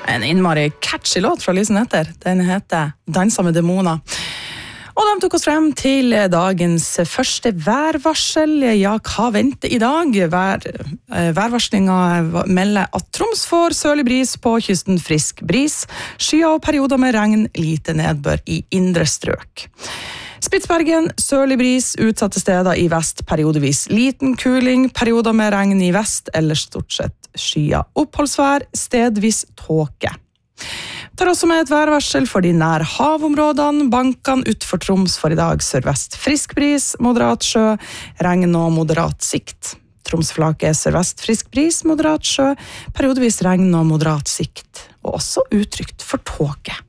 En innmari catchy låt fra Lysen Etter. Den heter Dansa med demoner. Og de tok oss frem til dagens første værvarsel. Ja, hva venter i dag? Værvarslinga melder at Troms får sørlig bris på kysten, frisk bris, skyer og perioder med regn, lite nedbør i indre strøk. Spitsbergen, sørlig bris, utsatte steder i vest, periodevis liten kuling, perioder med regn i vest, ellers stort sett skyer, oppholdsvær, stedvis tåke. Tar også med et værvarsel for de nær havområdene, bankene utenfor Troms for i dag, sørvest frisk bris, moderat sjø, regn og moderat sikt. Tromsflaket sørvest frisk bris, moderat sjø, periodevis regn og moderat sikt, og også utrygt for tåke.